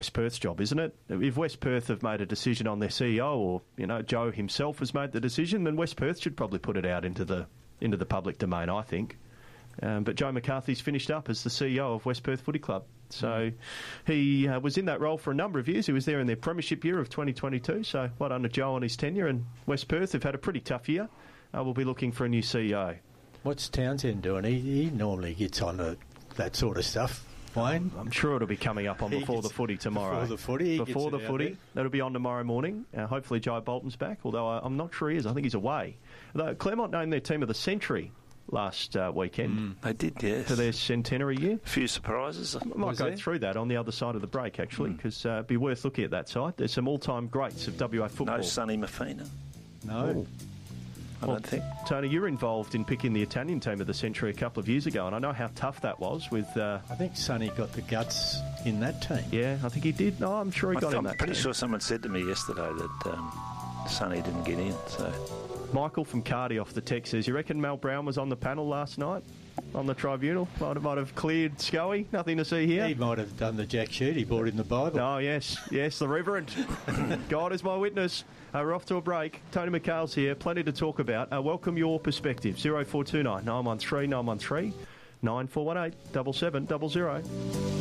West Perth's job, isn't it? If West Perth have made a decision on their CEO, or Joe himself has made the decision, then West Perth should probably put it out into the public domain, I think. But Joe McCarthy's finished up as the CEO of West Perth Footy Club. So he was in that role for a number of years. He was there in their premiership year of 2022. So well done to Joe on his tenure. And West Perth have had a pretty tough year. We'll be looking for a new CEO. What's Townsend doing? He normally gets on to that sort of stuff. Wayne? I'm sure it'll be coming up on Before the Footy tomorrow. Before the footy. That'll be on tomorrow morning. Hopefully Jai Bolton's back, although I'm not sure he is. I think he's away. Although Claremont named their team of the century last weekend. They did, yes. For their centenary year. A few surprises. I might go through that on the other side of the break, actually, because it'd be worth looking at that side. There's some all-time greats of WA football. No Sonny Mafina. No. I don't think. Tony, you were involved in picking the Italian team of the century a couple of years ago, and I know how tough that was with... I think Sonny got the guts in that team. Yeah, I think he did. No, I'm sure he got in that I'm pretty team. sure someone said to me yesterday that Sonny didn't get in, so... Michael from Cardi off the text says, you reckon Mal Brown was on the panel last night on the tribunal? Might have cleared Scully. Nothing to see here. He might have done the Jack Shoot. He brought in the Bible. Oh, yes, the Reverend. God is my witness. We're off to a break. Tony McHale's here. Plenty to talk about. Welcome your perspective. 0429 913 913 9418 7700.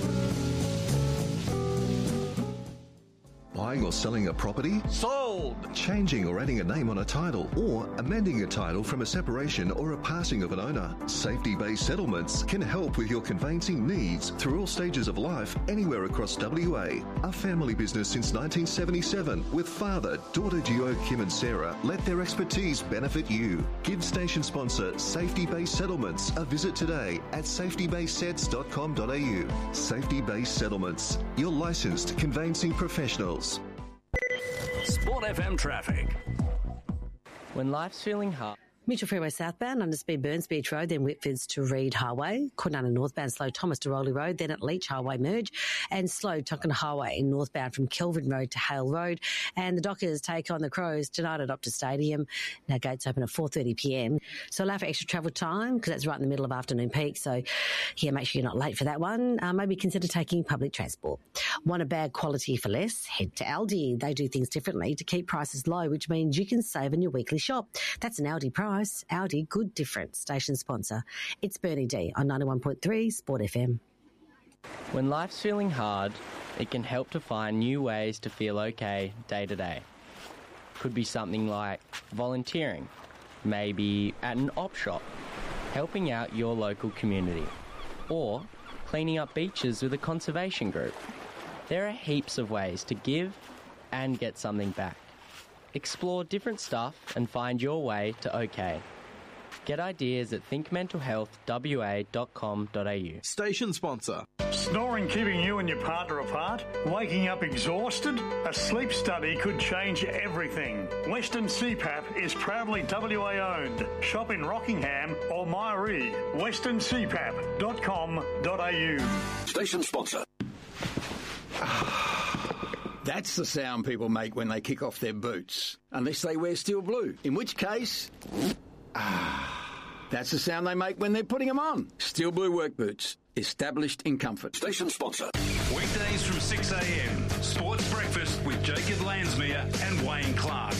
Buying or selling a property? Sold! Changing or adding a name on a title, or amending a title from a separation or a passing of an owner. Safety-based settlements can help with your conveyancing needs through all stages of life, anywhere across WA. A family business since 1977 with father, daughter duo Kim and Sarah let their expertise benefit you. Give station sponsor Safety-Based Settlements a visit today at safetybasedsets.com.au. Safety-Based Settlements, your licensed conveyancing professionals. Sport FM traffic. When life's feeling hard. Mitchell Freeway southbound under Speed Burns Beach Road, then Whitfords to Reed Highway. Coonamble northbound slow Thomas to Rowley Road, then at Leach Highway merge, and slow Tonkin Highway northbound from Kelvin Road to Hale Road. And the Dockers take on the Crows tonight at Optus Stadium. Now gates open at 4:30pm. So allow for extra travel time because that's right in the middle of afternoon peak. So yeah, make sure you're not late for that one. Maybe consider taking public transport. Want a bag quality for less? Head to Aldi. They do things differently to keep prices low, which means you can save on your weekly shop. That's an Aldi price. Aldi, good difference. Station sponsor. It's Bernie D on 91.3 Sport FM. When life's feeling hard, it can help to find new ways to feel okay day to day. Could be something like volunteering, maybe at an op shop, helping out your local community, or cleaning up beaches with a conservation group. There are heaps of ways to give and get something back. Explore different stuff and find your way to OK. Get ideas at thinkmentalhealthwa.com.au. Station sponsor. Snoring keeping you and your partner apart? Waking up exhausted? A sleep study could change everything. Western CPAP is proudly WA owned. Shop in Rockingham or Myree. westerncpap.com.au. Station sponsor. That's the sound people make when they kick off their boots. Unless they wear steel blue. In which case... that's the sound they make when they're putting them on. Steel blue work boots. Established in comfort. Station sponsor. Weekdays from 6am. Sports Breakfast with Jacob Lansmere and Wayne Clark.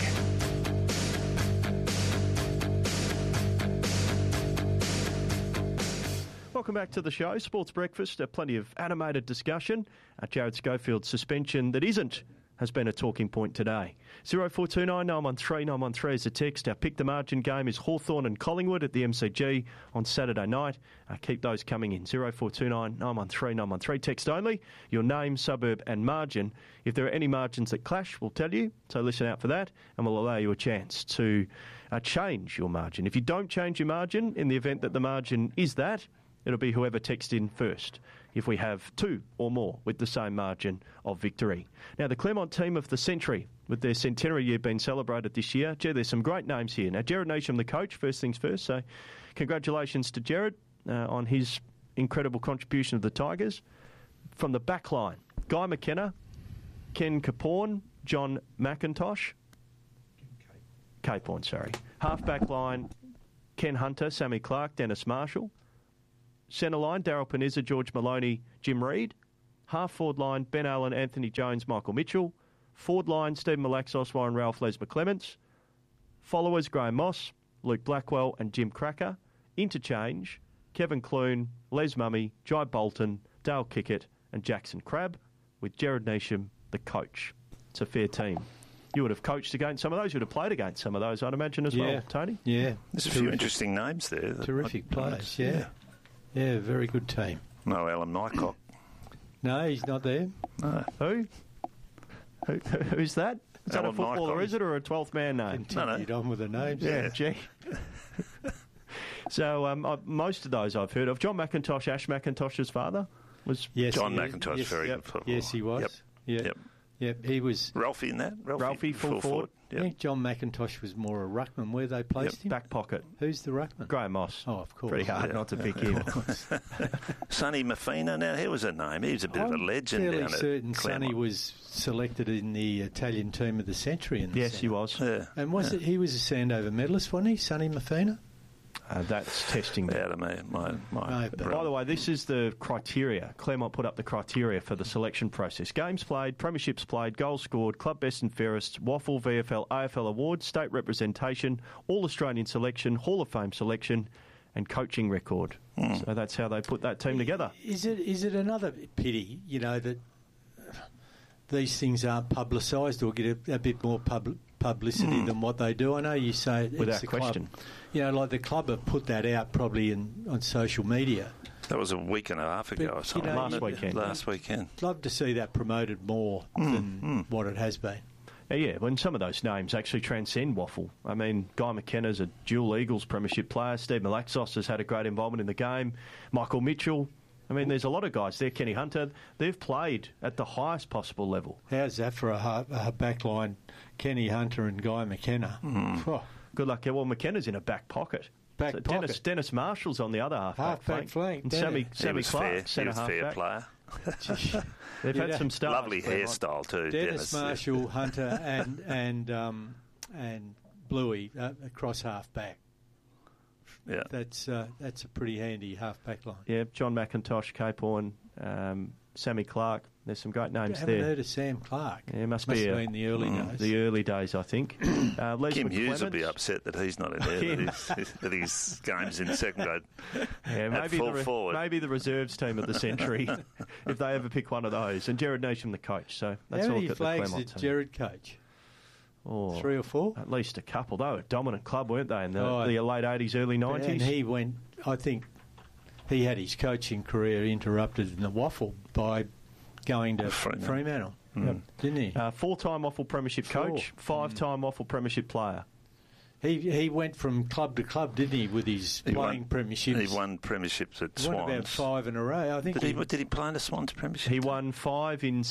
Welcome back to the show, Sports Breakfast. Plenty of animated discussion. Jared Schofield's suspension that isn't has been a talking point today. 0429 913 913 is the text. Our Pick the Margin game is Hawthorn and Collingwood at the MCG on Saturday night. Keep those coming in. 0429 913 913. Text only. Your name, suburb and margin. If there are any margins that clash, we'll tell you. So listen out for that and we'll allow you a chance to change your margin. If you don't change your margin, in the event that the margin is that, it'll be whoever texts in first, if we have two or more with the same margin of victory. Now, the Claremont team of the century, with their centenary year being celebrated this year, there's some great names here. Now, Jared Neesham, the coach, first things first, so congratulations to Jared on his incredible contribution of the Tigers. From the back line, Guy McKenna, Ken Caporn, John McIntosh, Caporn, sorry. Half back line, Ken Hunter, Sammy Clark, Dennis Marshall. Centre line, Daryl Panizza, George Maloney, Jim Reid. Half forward line, Ben Allen, Anthony Jones, Michael Mitchell. Forward line, Stephen Malaxos, Warren Ralph, Les McClements. Followers, Graham Moss, Luke Blackwell and Jim Cracker. Interchange, Kevin Clune, Les Mummy, Jai Bolton, Dale Kickett and Jackson Crabb, with Jared Neesham, the coach. It's a fair team. You would have coached against some of those. You would have played against some of those, I'd imagine, as well, Tony. Yeah. There's a few interesting names there. Terrific players, yeah. Yeah, very good team. No Alan Nycock. No, he's not there. No. Who's that? Is that a footballer, Nycock. is it, or a 12th man name? Continued on with the names. Yeah, gee. So most of those I've heard of. John McIntosh, Ash McIntosh's father, was... Yes, John McIntosh, very good footballer. Yes, he was. Yep. Yep, he was... Ralphie in that? Ralphie, full forward. I think John McIntosh was more a ruckman. Where they placed him? Back pocket. Who's the ruckman? Graham Moss. Oh, of course. Pretty hard not to pick him. Sonny Mafina, now, here was a name. He was a bit of a legend I'm down fairly at certain Claremont. Sonny was selected in the Italian team of the century. Yes, he was. Yeah. And he was a Sandover medalist, wasn't he, Sonny Mafina? That's testing me. Out of my By the way, this is the criteria. Claremont put up the criteria for the selection process. Games played, premierships played, goals scored, club best and fairest, WAFL, VFL, AFL awards, state representation, All-Australian selection, Hall of Fame selection, and coaching record. So that's how they put that team together. Is it another pity, that these things aren't publicised or get a bit more publicity than what they do? I know you say it's Without the question. Club. Like the club have put that out probably on social media. That was a week and a half ago or something. Last weekend. Last weekend. Love to see that promoted more than what it has been. Yeah, when some of those names actually transcend WAFL. I mean, Guy McKenna's a dual Eagles premiership player. Steve Malaxos has had a great involvement in the game. Michael Mitchell. I mean, there's a lot of guys there. Kenny Hunter. They've played at the highest possible level. How's that for a back line? Kenny Hunter and Guy McKenna. Oh, good luck. Well, McKenna's in a back pocket. Pocket. Dennis Marshall's on the other half-back flank. And Sammy Clark, centre fair half-back. player. They've had some stars. Lovely hairstyle too, Dennis Marshall, Hunter, and Bluey across half-back. Yeah, that's a pretty handy half-back line. Yeah, John McIntosh, Cape Horn, Sammy Clark. There's some great names I there. haven't heard of Sam Clark. Yeah, must have be been the early days. The early days, I think. Les Kim Hughes McClements. will be upset that he's not in there at his games in second grade. Yeah, maybe forward. maybe the reserves team of the century, if they ever pick one of those. And Jared Neesham, the coach. So that's How all many at the flags Claremont did team. Jared coach? Oh, 3 or 4? At least a couple. They were a dominant club, weren't they, in the late 80s, early 90s? And he went, I think he had his coaching career interrupted in the WAFL by going to Fremantle, didn't he? 4-time WAFL premiership coach, 5-time WAFL premiership player. He went from club to club, didn't he, with his playing premierships? He won premierships at He Swans. won about 5 in a row. I think. Did he play in the Swans premiership? He won 5 in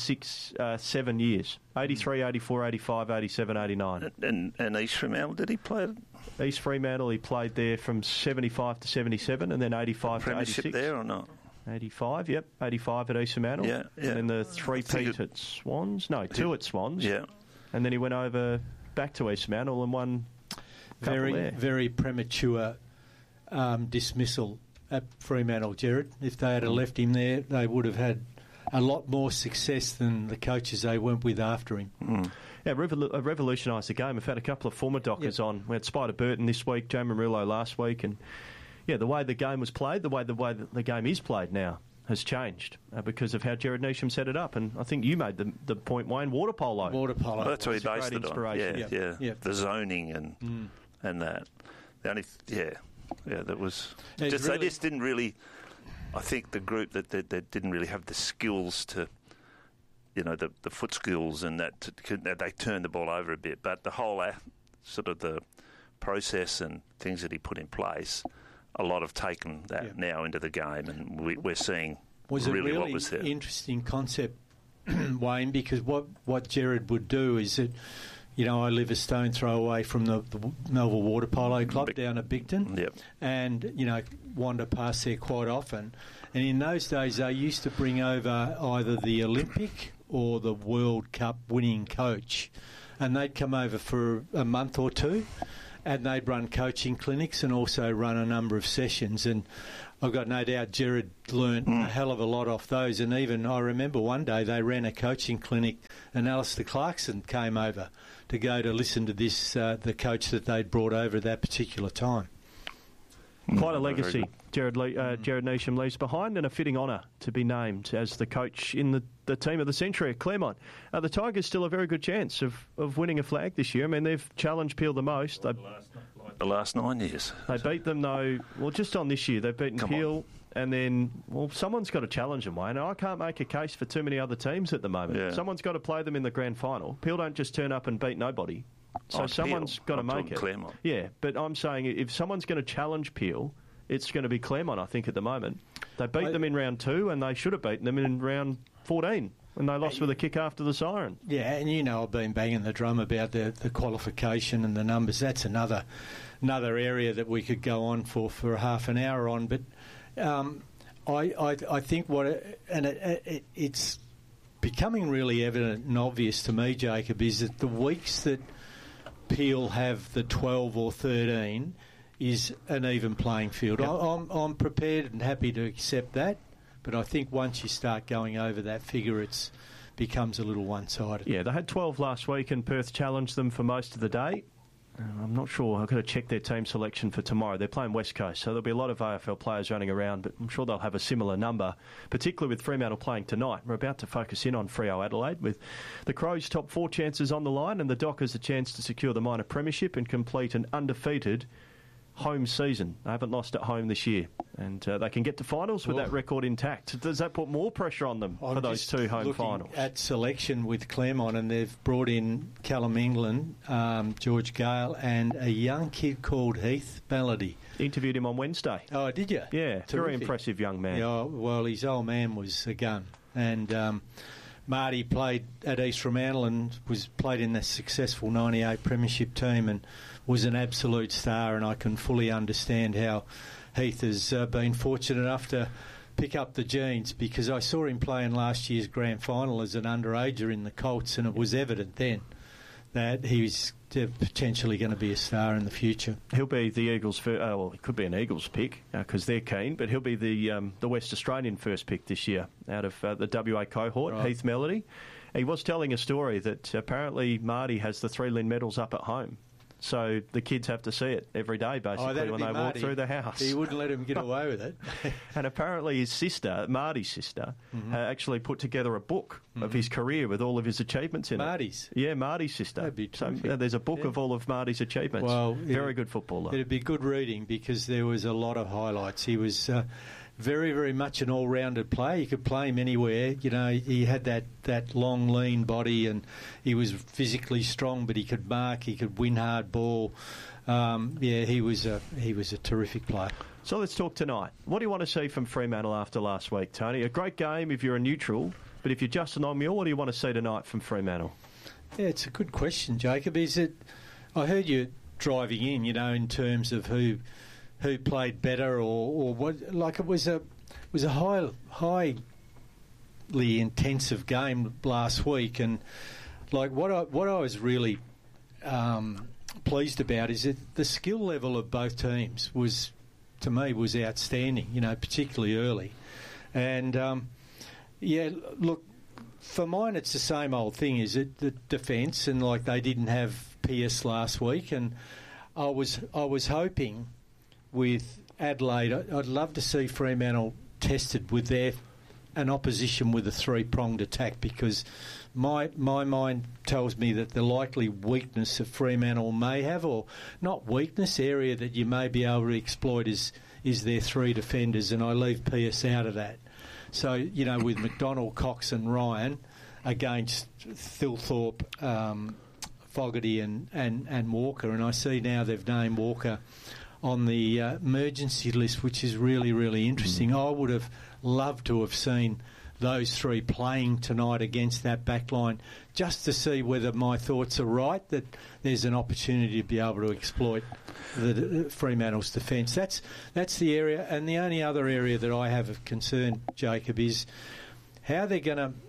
7 years. 83, 84, 85, 87, 89. And East Fremantle, did he play? East Fremantle, he played there from 75 to 77 and then 85 to 86. Premiership there or not? 85, yep. 85 at East Fremantle. Yeah. And then the 3-peat at Swans. No, 2 at Swans. Yeah. And then he went over back to East Fremantle and won very premature dismissal at Fremantle, Jared. If they had left him there, they would have had a lot more success than the coaches they went with after him. Yeah, revolutionised the game. We've had a couple of former Dockers on. We had Spider Burton this week, Joe Marillo last week, and the way the game was played, the way the game is played now has changed because of how Jared Neesham set it up. And I think you made the point, Wayne, water polo. Water polo. Well, that's what he based it on. Yeah. The zoning and that. The only that was just really, they just didn't really. I think the group that didn't really have the skills to, the foot skills and that they turned the ball over a bit. But the whole sort of the process and things that he put in place, a lot have taken that now into the game, and we're seeing really what was there. Interesting concept, Wayne, because what Jared would do is that, I live a stone throw away from the Melville Water Polo Club down at Bigton, and, wander past there quite often. And in those days, they used to bring over either the Olympic or the World Cup winning coach, and they'd come over for a month or two, and they'd run coaching clinics and also run a number of sessions. And I've got no doubt Gerard learnt a hell of a lot off those. And even I remember one day they ran a coaching clinic and Alistair Clarkson came over to go to listen to this, the coach that they'd brought over at that particular time. Quite a legacy Gerard Neesham leaves behind, and a fitting honour to be named as the coach in the team of the century at Claremont. The Tigers still a very good chance of winning a flag this year. I mean, they've challenged Peel the most. The last 9 years. They beat them, though, well, just on this year. They've beaten Peel, and then, well, someone's got to challenge them, Wayne. I can't make a case for too many other teams at the moment. Yeah. Someone's got to play them in the grand final. Peel don't just turn up and beat nobody. So someone's got to make it. Claremont. Yeah, but I'm saying if someone's going to challenge Peel, it's going to be Claremont, I think, at the moment. They beat them in round 2, and they should have beaten them in round 14, and they lost with a kick after the siren. Yeah, and you know I've been banging the drum about the qualification and the numbers. That's another area that we could go on for a half an hour on. But I think it's becoming really evident and obvious to me, Jacob, is that the weeks that Peel have the 12 or 13 is an even playing field. Yep. I'm prepared and happy to accept that, but I think once you start going over that figure, it becomes a little one-sided. Yeah, they had 12 last week, and Perth challenged them for most of the day. I'm not sure. I've got to check their team selection for tomorrow. They're playing West Coast, so there'll be a lot of AFL players running around, but I'm sure they'll have a similar number, particularly with Fremantle playing tonight. We're about to focus in on Freo Adelaide with the Crows' top 4 chances on the line, and the Dockers a chance to secure the minor premiership and complete an undefeated home season. They haven't lost at home this year, and they can get to finals with that record intact. Does that put more pressure on them for those 2 home finals? At selection with Claremont, and they've brought in Callum England, George Gale, and a young kid called Heath Ballady. Interviewed him on Wednesday. Oh, did you? Yeah, terrific. Very impressive young man. Yeah, well, his old man was a gun, and Marty played at East Fremantle and played in the successful 98 premiership team and was an absolute star, and I can fully understand how Heath has been fortunate enough to pick up the genes, because I saw him play in last year's grand final as an underager in the Colts, and it was evident then that he was potentially going to be a star in the future. He'll be the Eagles' first, well, it could be an Eagles pick because they're keen, but he'll be the West Australian first pick this year out of the WA cohort, right. Heath Melody. He was telling a story that apparently Marty has the 3 Lynn medals up at home. So the kids have to see it every day, basically, when they walk through the house. He wouldn't let him get away with it. And apparently his sister, Marty's sister, actually put together a book of his career with all of his achievements in Marty's? it. Yeah, Marty's sister. That'd be terrific. So there's a book of all of Marty's achievements. Well, very good footballer. It'd be good reading because there was a lot of highlights. He was very, very much an all-rounded player. You could play him anywhere. You know, he had that long, lean body, and he was physically strong, but he could mark, he could win hard ball. He was a terrific player. So let's talk tonight. What do you want to see from Fremantle after last week, Tony? A great game if you're a neutral, but if you're Justin O'Meara, what do you want to see tonight from Fremantle? Yeah, it's a good question, Jacob. I heard you driving in, you know, in terms of who played better or what. Like it was a highly intensive game last week, and like what I was really pleased about is that the skill level of both teams was outstanding. You know, particularly early, and look, for mine it's the same old thing. Is it the defence, and like they didn't have Pearce last week, and I was hoping. With Adelaide, I'd love to see Fremantle tested with an opposition with a 3-pronged attack, because my mind tells me that the likely weakness that Fremantle may have, or not weakness, area that you may be able to exploit is their 3 defenders, and I leave Pearce out of that. So, you know, with McDonald, Cox and Ryan against Thilthorpe, Fogarty and Walker, and I see now they've named Walker on the emergency list, which is really, really interesting. I would have loved to have seen those 3 playing tonight against that back line, just to see whether my thoughts are right, that there's an opportunity to be able to exploit the Fremantle's defence. That's the area, and the only other area that I have of concern, Jacob, is how they're going to...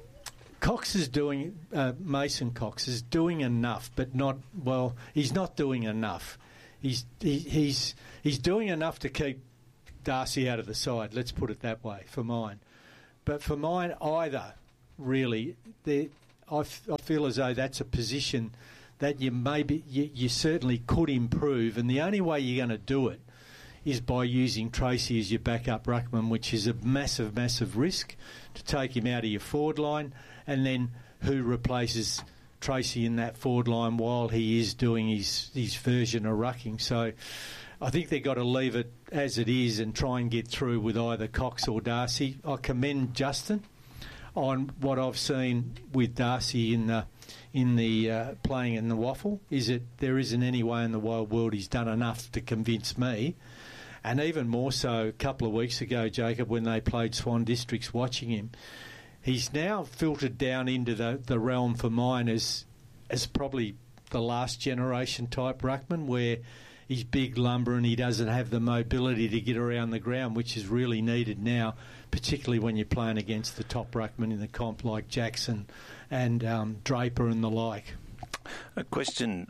Mason Cox is doing enough, but not... Well, he's not doing enough. he's doing enough to keep Darcy out of the side. Let's put it that way for mine. But for mine, either really, I feel as though that's a position that you certainly could improve, and the only way you're going to do it is by using Tracy as your backup ruckman, which is a massive, massive risk to take him out of your forward line, and then who replaces Tracy in that forward line while he is doing his version of rucking. So I think they've got to leave it as it is and try and get through with either Cox or Darcy. I commend Justin on what I've seen with Darcy in the playing in the waffle. Is that there isn't any way in the wide world he's done enough to convince me. And even more so a couple of weeks ago, Jacob, when they played Swan Districts, watching him, he's now filtered down into the realm for mine as probably the last generation type ruckman, where he's big lumber and he doesn't have the mobility to get around the ground, which is really needed now, particularly when you're playing against the top ruckman in the comp like Jackson and Draper and the like. A question,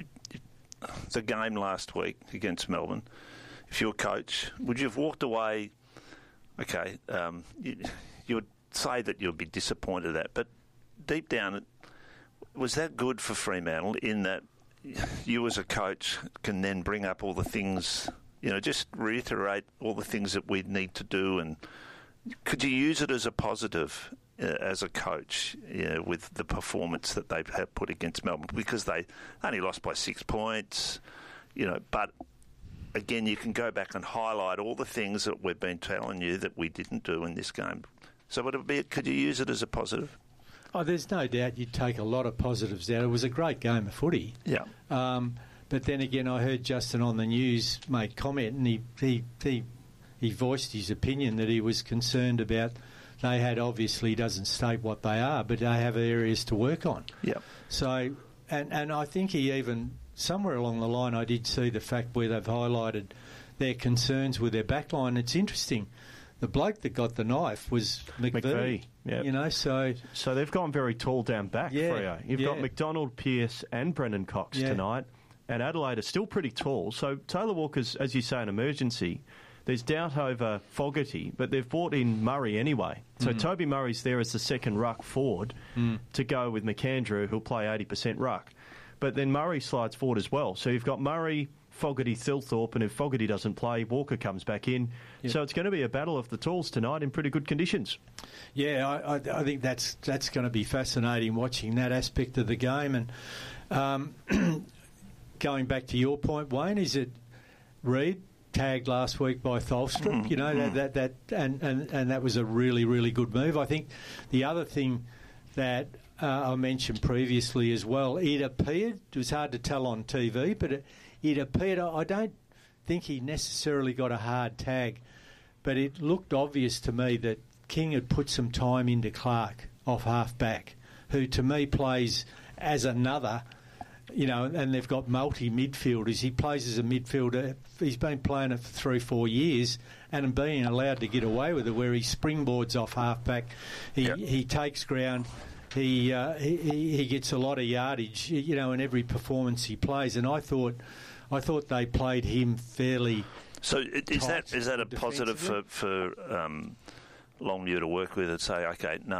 the game last week against Melbourne, if you're a coach, would you have walked away, okay, you would say that you'd be disappointed at, but deep down, was that good for Fremantle in that you as a coach can then bring up all the things, just reiterate all the things that we need to do, and could you use it as a positive as a coach with the performance that they've had put against Melbourne, because they only lost by 6 points, but again, you can go back and highlight all the things that we've been telling you that we didn't do in this game. So could you use it as a positive? Oh, there's no doubt you'd take a lot of positives out. It was a great game of footy. Yeah. But then again, I heard Justin on the news make comment, and he voiced his opinion that he was concerned about. They had, obviously, doesn't state what they are, but they have areas to work on. Yeah. So, and I think he even, somewhere along the line, I did see the fact where they've highlighted their concerns with their backline. It's interesting. The bloke that got the knife was McVee. Yep. So they've gone very tall down back, Freo. You've got McDonald, Pearce and Brendan Cox tonight, and Adelaide are still pretty tall. So Taylor Walker's, as you say, an emergency. There's doubt over Fogarty, but they've brought in Murray anyway. So Toby Murray's there as the second ruck forward to go with McAndrew, who'll play 80% ruck. But then Murray slides forward as well. So you've got Murray, Fogarty, Thilthorpe, and if Fogarty doesn't play, Walker comes back in. Yep. So it's going to be a battle of the talls tonight in pretty good conditions. Yeah, I think that's going to be fascinating watching that aspect of the game. And going back to your point, Wayne, is it Reid tagged last week by Tholstrup? And that was a really, really good move. I think the other thing that I mentioned previously as well, it appeared, it was hard to tell on TV, but it appeared, I don't think he necessarily got a hard tag, but it looked obvious to me that King had put some time into Clark off half-back, who to me plays as another, and they've got multi-midfielders. He plays as a midfielder. He's been playing it for 3-4 years and being allowed to get away with it, where he springboards off half-back. He takes ground. He gets a lot of yardage, in every performance he plays, and I thought they played him fairly. So is that a positive for Longmuir to work with and say,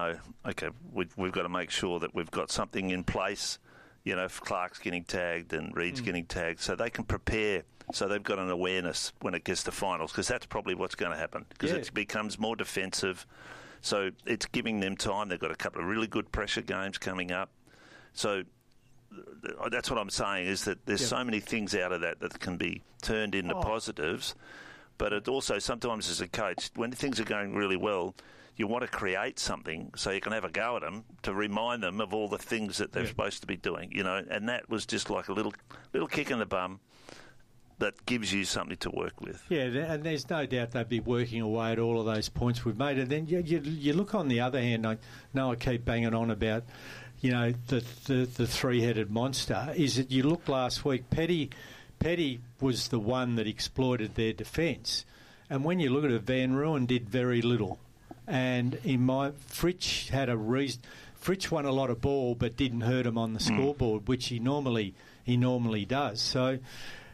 we've got to make sure that we've got something in place, if Clark's getting tagged and Reid's getting tagged, so they can prepare. So they've got an awareness when it gets to finals, because that's probably what's going to happen, because it becomes more defensive. So it's giving them time. They've got a couple of really good pressure games coming up. So that's what I'm saying, is that there's so many things out of that can be turned into positives. But it also, sometimes as a coach, when things are going really well, you want to create something so you can have a go at them to remind them of all the things that they're supposed to be doing, And that was just like a little kick in the bum that gives you something to work with. Yeah, and there's no doubt they'd be working away at all of those points we've made. And then you look on the other hand, I know I keep banging on about, the three-headed monster, is that you look last week, Petty was the one that exploited their defence. And when you look at it, Van Rooyen did very little. And Fritsch had Fritsch won a lot of ball but didn't hurt him on the scoreboard, which he normally does. So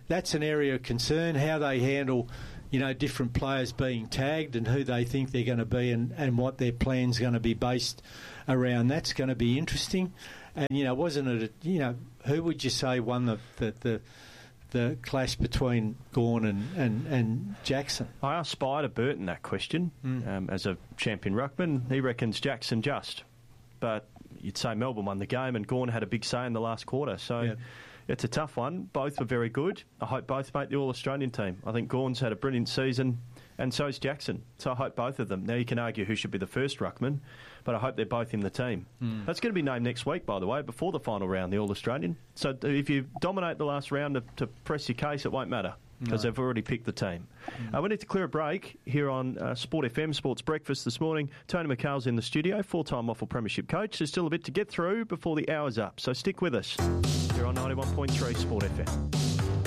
that's an area of concern, how they handle, different players being tagged and who they think they're going to be and what their plan's going to be based around. That's going to be interesting. And, wasn't it, who would you say won the clash between Gawn and Jackson? I asked Spider Burton that question as a champion ruckman. He reckons Jackson just. But you'd say Melbourne won the game and Gawn had a big say in the last quarter. So it's a tough one. Both were very good. I hope both make the All-Australian team. I think Gawn's had a brilliant season and so's Jackson. So I hope both of them. Now you can argue who should be the first ruckman, but I hope they're both in the team. That's going to be named next week, by the way, before the final round, the All-Australian. So if you dominate the last round to press your case, it won't matter because they've already picked the team. We need to clear a break here on Sport FM Sports Breakfast this morning. Tony McHale's in the studio, four-time Waffle Premiership coach. There's still a bit to get through before the hour's up, so stick with us. You're on 91.3 Sport FM.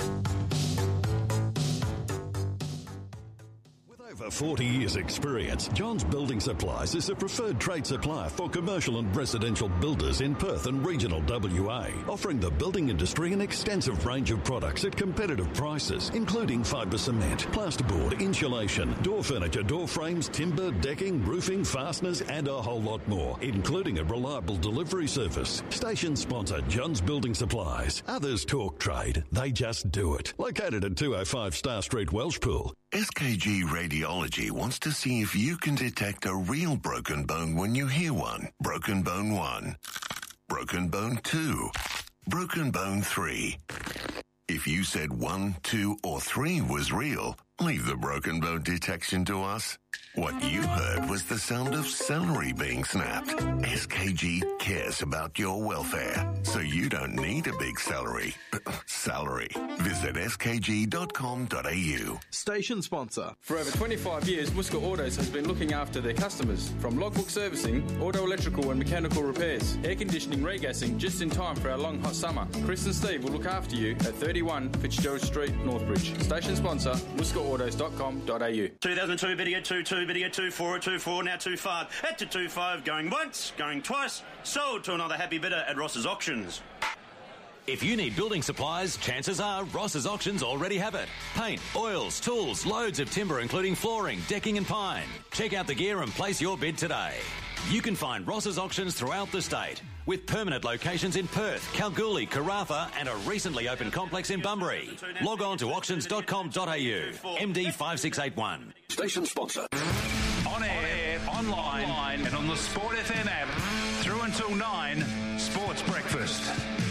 Over 40 years' experience, Johns Building Supplies is a preferred trade supplier for commercial and residential builders in Perth and regional WA, offering the building industry an extensive range of products at competitive prices, including fibre cement, plasterboard, insulation, door furniture, door frames, timber, decking, roofing, fasteners, and a whole lot more, including a reliable delivery service. Station sponsor Johns Building Supplies. Others talk trade, they just do it. Located at 205 Star Street, Welshpool. SKG Radiology wants to see if you can detect a real broken bone when you hear one. Broken bone 1. Broken bone 2. Broken bone 3. If you said 1, 2, or 3 was real, leave the broken bone detection to us. What you heard was the sound of celery being snapped. SKG cares about your welfare, so you don't need a big salary. Visit skg.com.au. Station sponsor. For over 25 years, Muska Autos has been looking after their customers. From logbook servicing, auto electrical and mechanical repairs, air conditioning, regassing, just in time for our long hot summer. Chris and Steve will look after you at 31 Fitzgerald Street, Northbridge. Station sponsor, muskaautos.com.au. 2002 video 2-2, video 2-4, 2-4, now 2-5. At to 2-5, going once, going twice. Sold to another happy bidder at Ross's Auctions. If you need building supplies, chances are Ross's Auctions already have it. Paint, oils, tools, loads of timber including flooring, decking and pine. Check out the gear and place your bid today. You can find Ross's Auctions throughout the state, with permanent locations in Perth, Kalgoorlie, Karratha and a recently opened complex in Bunbury. Log on to auctions.com.au. MD 5681. Station sponsor. On air, online, and on the Sport FM app. Through until 9, Sports Breakfast.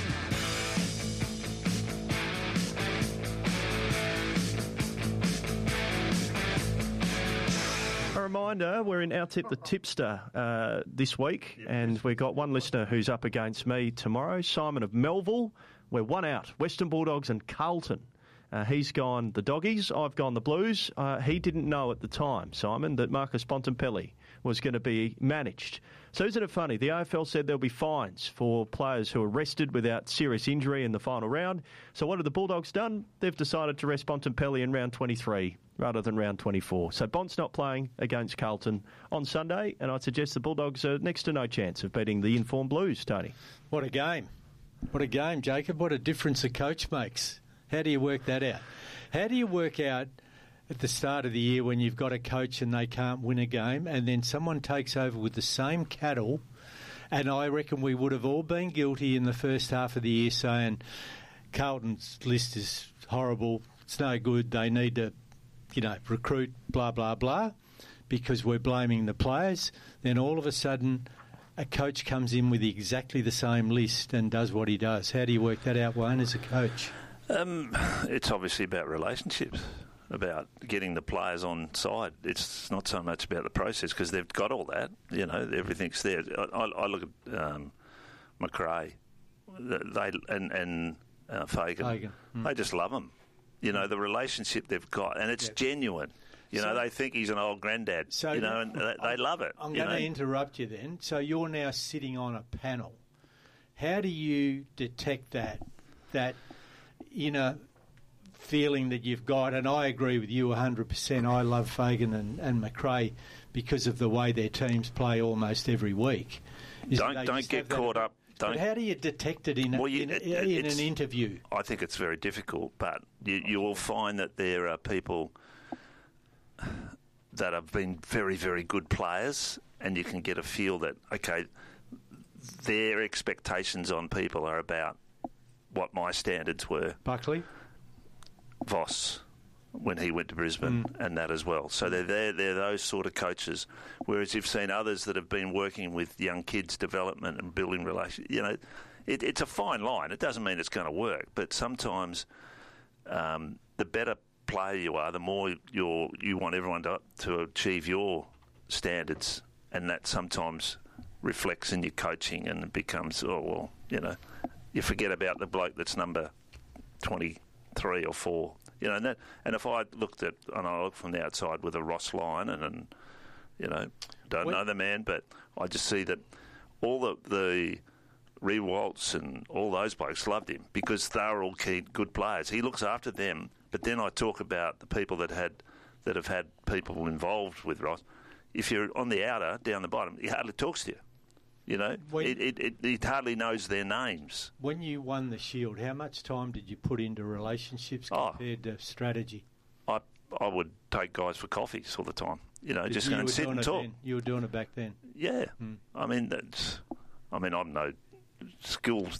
A reminder, we're in Our Tip the Tipster this week, and we've got one listener who's up against me tomorrow, Simon of Melville. We're one out, Western Bulldogs and Carlton. He's gone the Doggies, I've gone the Blues. He didn't know at the time, Simon, that Marcus Bontempelli was going to be managed. So isn't it funny? The AFL said there'll be fines for players who are rested without serious injury in the final round. So what have the Bulldogs done? They've decided to rest Bontempelli in round 23 rather than round 24. So Bont's not playing against Carlton on Sunday, and I'd suggest the Bulldogs are next to no chance of beating the informed Blues, Tony. What a game. What a game, Jacob. What a difference a coach makes. How do you work that out? How do you work out at the start of the year when you've got a coach and they can't win a game and then someone takes over with the same cattle? And I reckon we would have all been guilty in the first half of the year saying Carlton's list is horrible, it's no good, they need to, recruit, blah, blah, blah, because we're blaming the players. Then all of a sudden a coach comes in with exactly the same list and does what he does. How do you work that out, Wayne, as a coach? It's obviously about relationships, about getting the players on side. It's not so much about the process because they've got all that. Everything's there. I look at McRae, and Fagan. They just love him. The relationship they've got, and it's genuine. They think he's an old granddad. So and they love it. I'm going to interrupt you then. So you're now sitting on a panel. How do you detect that feeling that you've got? And I agree with you 100%. I love Fagan and McRae because of the way their teams play almost every week. Don't get caught up. don't. But how do you detect it in an interview? I think it's very difficult, but you will find that there are people that have been very, very good players, and you can get a feel that, okay, their expectations on people are about what my standards were. Buckley? Voss, when he went to Brisbane, and that as well. So they're those sort of coaches. Whereas you've seen others that have been working with young kids' development and building relations. You know, it's a fine line. It doesn't mean it's going to work, but sometimes the better player you are, the more you want everyone to achieve your standards, and that sometimes reflects in your coaching, and it becomes, you forget about the bloke that's number 23 or 4. You know, and if I look from the outside with a Ross Lyon and don't know the man, but I just see that all the Rewaltz and all those blokes loved him because they were all good players. He looks after them, but then I talk about the people that have had people involved with Ross. If you're on the outer, down the bottom, he hardly talks to you. You know, he hardly knows their names. When you won the Shield, how much time did you put into relationships compared to strategy? I would take guys for coffees all the time. You know, just go and sit and talk. You were doing it back then? Yeah. I mean, I'm no skills,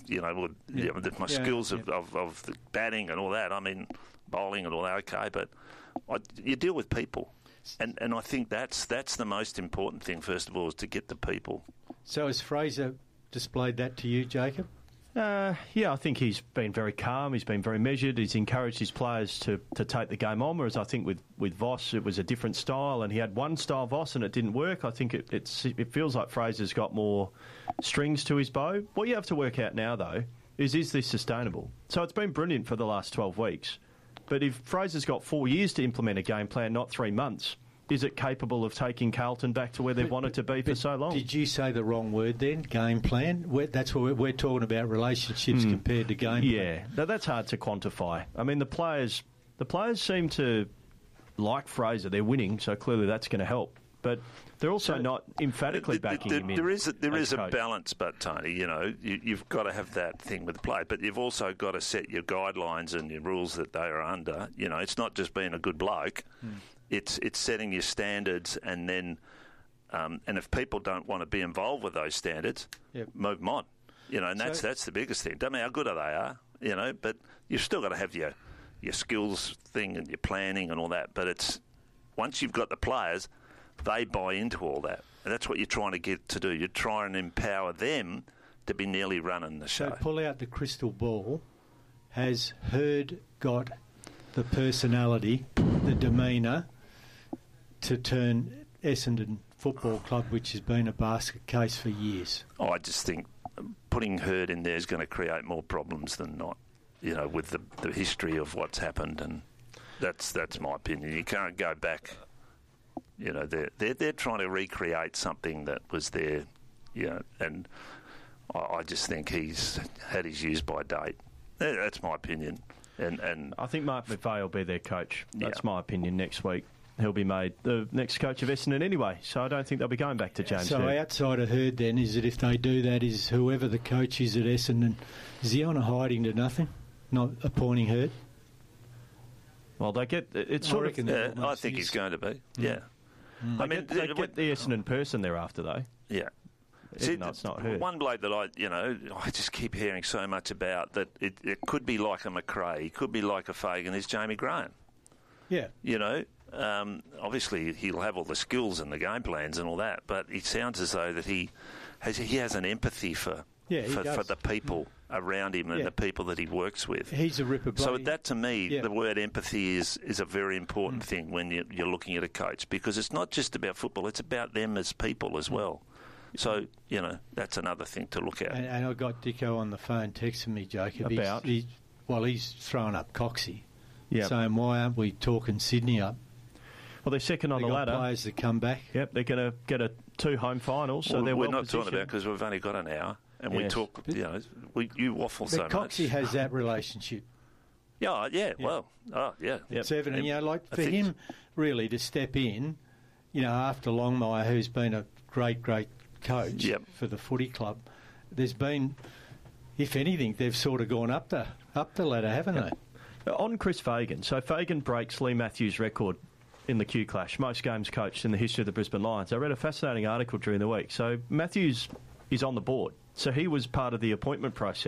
my skills of the batting and all that. I mean, bowling and all that, okay, but you deal with people. And I think that's the most important thing, first of all, is to get the people. So has Fraser displayed that to you, Jacob? Yeah, I think he's been very calm. He's been very measured. He's encouraged his players to take the game on, whereas I think with Voss it was a different style, and he had one style Voss and it didn't work. I think it feels like Fraser's got more strings to his bow. What you have to work out now, though, is this sustainable? So it's been brilliant for the last 12 weeks. But if Fraser's got 4 years to implement a game plan, not 3 months, is it capable of taking Carlton back to where they've wanted to be for so long? Did you say the wrong word then, game plan? That's what we're talking about, relationships compared to game plan. Yeah, that's hard to quantify. I mean, the players seem to like Fraser. They're winning, so clearly that's going to help. But they're also not emphatically backing him in. There is a balance, but Tony, you've got to have that thing with the play, but you've also got to set your guidelines and your rules that they are under. You know, it's not just being a good bloke. It's setting your standards, and then and if people don't want to be involved with those standards, move them on. You know, and that's the biggest thing. Don't matter how good they are, but you've still got to have your skills thing and your planning and all that. But it's once you've got the players, they buy into all that. And that's what you're trying to get to do. You're trying to empower them to be nearly running the show. So pull out the crystal ball. Has Herd got the personality, the demeanour, to turn Essendon Football Club, which has been a basket case for years? I just think putting Herd in there is going to create more problems than not, with the history of what's happened, and that's my opinion. You can't go back. They're trying to recreate something that was there, and I just think he's had his use by date. That's my opinion. And I think Mark McVeigh will be their coach. That's my opinion next week. He'll be made the next coach of Essendon anyway, so I don't think they'll be going back to James Herd. So outside of Herd then, is it if they do that, is whoever the coach is at Essendon, is he on a hiding to nothing, not appointing Herd? Well, they get... It's sort of... I think he's going to be, yeah. I mean, they get the Essendon person thereafter, though. Yeah. No, it's not Herd. One bloke that I just keep hearing so much about that it could be like a McRae, it could be like a Fagan, is Jamie Graham. Yeah. Obviously he'll have all the skills and the game plans and all that, but it sounds as though that he has an empathy for the people around him and the people that he works with. He's a ripper. So that, to me, the word empathy is a very important thing when you're looking at a coach, because it's not just about football, it's about them as people as well. So, that's another thing to look at. And I got Dicko on the phone texting me, Jacob. About? He's throwing up Coxie. Yep. Saying, why aren't we talking Sydney up? Well, they're second on the ladder. Players that come back. Yep, they're going to get 2 home finals, so they're well positioned. We're not talking about because we've only got an hour, and we talk, you waffle so much. But Coxie has that relationship. Yeah. Yep. Seven, and for him really to step in, after Longmire, who's been a great coach for the footy club, there's been, if anything, they've sort of gone up the ladder, haven't they? On Chris Fagan, so Fagan breaks Lee Matthews' record in the Q Clash, most games coached in the history of the Brisbane Lions. I read a fascinating article during the week. So Matthews is on the board. So he was part of the appointment process.